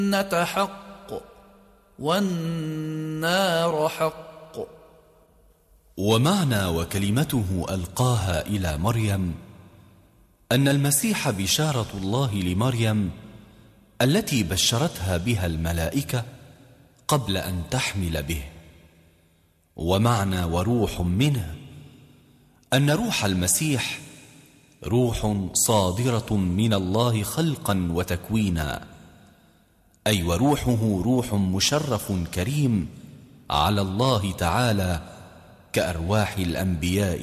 الجنة حق والنار حق. ومعنى وكلمته ألقاها إلى مريم أن المسيح بشارة الله لمريم التي بشرتها بها الملائكة قبل أن تحمل به. ومعنى وروح منه أن روح المسيح روح صادرة من الله خلقا وتكوينا، أي وروحه روح مشرف كريم على الله تعالى كأرواح الأنبياء